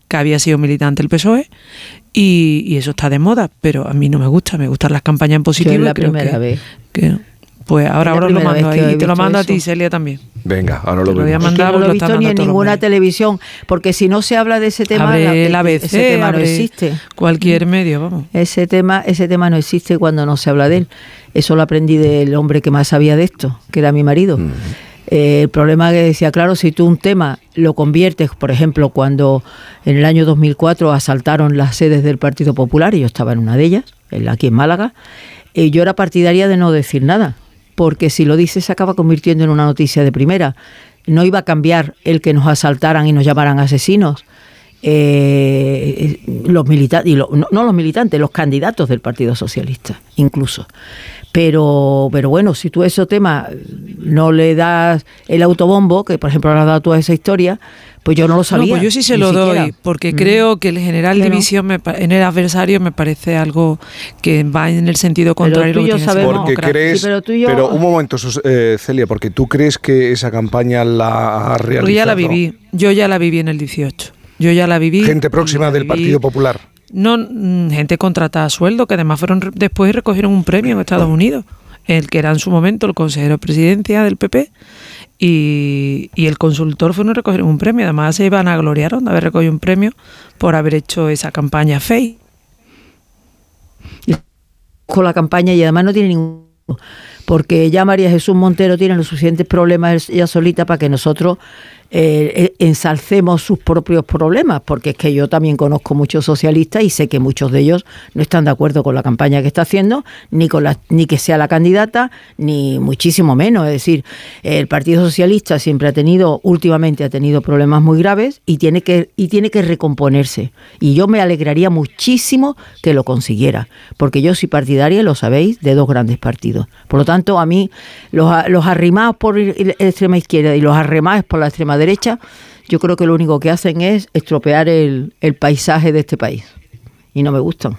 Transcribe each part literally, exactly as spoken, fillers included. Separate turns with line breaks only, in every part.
que había sido militante del P S O E, y, y eso está de moda, pero a mí no me gusta, me gustan las campañas en positivo.
Es la
creo
primera
que,
vez.
Que, pues ahora, ahora lo mando ahí, y te lo mando
eso.
a ti, Celia, también.
Venga, ahora lo
Te lo voy a
vemos.
mandar,
Es que no lo he
lo
visto
están
ni en
dando todos los
ninguna
medios.
televisión, porque si no se habla de ese tema,
Abre el
la-
A B C,
ese tema no
abre
existe.
cualquier medio, vamos.
Ese tema, ese tema no existe cuando no se habla de él. Eso lo aprendí del hombre que más sabía de esto, que era mi marido.
Mm.
Eh, el problema que decía, claro, si tú un tema lo conviertes, por ejemplo, cuando en el año dos mil cuatro asaltaron las sedes del Partido Popular, y yo estaba en una de ellas, en la- aquí en Málaga, eh, yo era partidaria de no decir nada, porque si lo dices se acaba convirtiendo en una noticia de primera. No iba a cambiar el que nos asaltaran y nos llamaran asesinos. Eh, los militantes, y lo, no, no los militantes, los candidatos del Partido Socialista, incluso. Pero, pero bueno, si tú a ese tema no le das el autobombo, que por ejemplo le has dado toda esa historia, pues yo no lo sabía.
No, pues yo sí se
ni
lo
siquiera.
doy, porque
Mm.
creo que el general
Claro.
división me pa- en el adversario me parece algo que va en el sentido contrario
tú
a
y
lo
yo
que tiene que ser
sabemos-
Porque
democracia.
crees,
Sí, pero tú y yo-
pero un momento, Sus- eh, Celia, porque tú crees que esa campaña la ha realizado.
Porque ya la viví, yo ya la viví en el dieciocho. Yo ya la viví.
Gente
y
próxima
la
del
viví-
Partido Popular.
No, mm, gente contratada a sueldo, que además fueron re- después recogieron un premio en Estados Unidos, el que era en su momento el consejero de presidencia del P P, y, y el consultor fueron recogieron un premio. Además se iban a gloriar de haber recogido un premio por haber hecho esa campaña fake.
Con la campaña, y además no tiene ningún, porque ya María Jesús Montero tiene los suficientes problemas ella solita para que nosotros eh, ensalcemos sus propios problemas, porque es que yo también conozco muchos socialistas y sé que muchos de ellos no están de acuerdo con la campaña que está haciendo, ni con la, ni que sea la candidata, ni muchísimo menos. Es decir, el Partido Socialista siempre ha tenido, últimamente ha tenido problemas muy graves y tiene que, y tiene que recomponerse. Y yo me alegraría muchísimo que lo consiguiera, porque yo soy partidaria, lo sabéis, de dos grandes partidos. Por lo tanto, a mí, los, los arrimados por la extrema izquierda y los arremados por la extrema derecha, yo creo que lo único que hacen es estropear el, el paisaje de este país. Y no me gustan.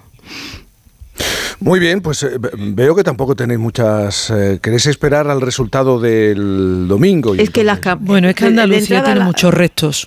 Muy bien, pues eh, veo que tampoco tenéis muchas... Eh, ¿Queréis esperar al resultado del domingo? Y
Es que las
entonces-
cam-
Bueno, es que
de- de
Andalucía
entrada
tiene
la-
muchos restos.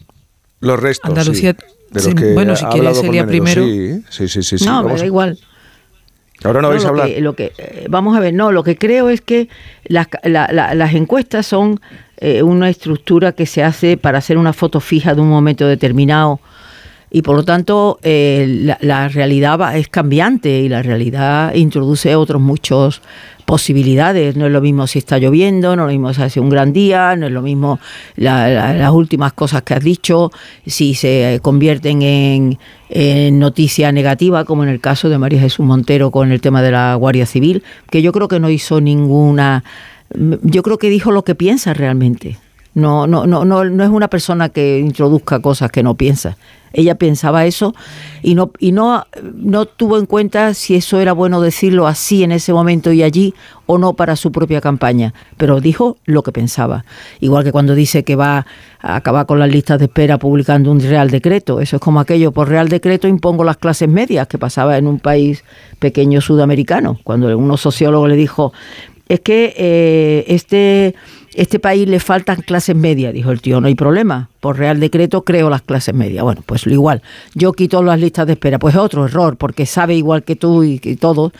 Los restos,
Andalucía,
sí, de los
sí,
que
bueno, si
ha
quieres,
hablado
Celia,
Colmenero.
primero.
Sí, sí, sí, sí, sí.
No, me
Vamos
da
a-
igual.
Ahora no vais
No,
a
lo
hablar.
que- lo que, eh, vamos a ver, no, lo que creo es que las, la- la- las encuestas son eh, una estructura que se hace para hacer una foto fija de un momento determinado, y por lo tanto eh, la, la realidad va- es cambiante, y la realidad introduce otros muchos posibilidades. No es lo mismo si está lloviendo, no es lo mismo si hace un gran día, no es lo mismo la- la- las últimas cosas que has dicho, si se convierten en, en noticia negativa, como en el caso de María Jesús Montero con el tema de la Guardia Civil, que yo creo que no hizo ninguna... Yo creo que dijo lo que piensa realmente. No, no, no, no, no es una persona que introduzca cosas que no piensa. Ella pensaba eso y no, y no, no tuvo en cuenta si eso era bueno decirlo así en ese momento y allí o no para su propia campaña, pero dijo lo que pensaba. Igual que cuando dice que va a acabar con las listas de espera publicando un real decreto. Eso es como aquello, por real decreto impongo las clases medias, que pasaba en un país pequeño sudamericano, cuando unos sociólogos le dijo, es que eh, este... este país le faltan clases medias. Dijo el tío, no hay problema, por real decreto creo las clases medias. Bueno, pues lo igual, yo quito las listas de espera. Pues otro error, porque sabe igual que tú y que todos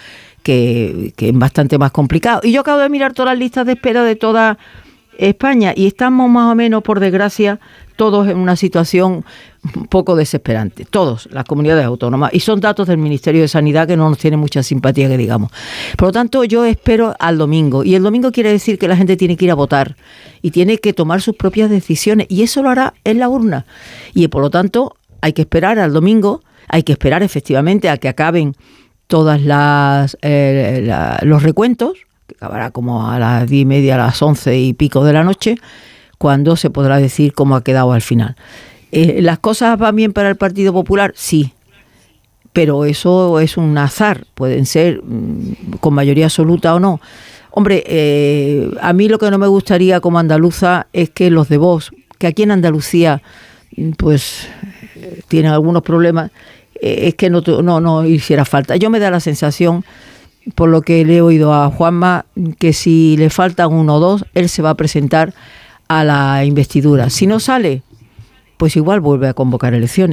que, que es bastante más complicado. Y yo acabo de mirar todas las listas de espera de toda España y estamos más o menos, por desgracia, todos en una situación un poco desesperante, todos, las comunidades autónomas, y son datos del Ministerio de Sanidad que no nos tiene mucha simpatía, que digamos. Por lo tanto, yo espero al domingo, y el domingo quiere decir que la gente tiene que ir a votar y tiene que tomar sus propias decisiones, y eso lo hará en la urna, y por lo tanto hay que esperar al domingo, hay que esperar efectivamente a que acaben todas las eh, la, los recuentos, que acabará como a las diez y media, a las once y pico de la noche, cuando se podrá decir cómo ha quedado al final. Eh, ¿Las cosas van bien para el Partido Popular? Sí, pero eso es un azar, pueden ser mmm, con mayoría absoluta o no. Hombre, eh, a mí lo que no me gustaría como andaluza es que los de Vox, que aquí en Andalucía pues tienen algunos problemas, eh, es que no, no, no hiciera falta. Yo me da la sensación, por lo que le he oído a Juanma, que si le faltan uno o dos, él se va a presentar a la investidura. Si no sale, pues igual vuelve a convocar elecciones.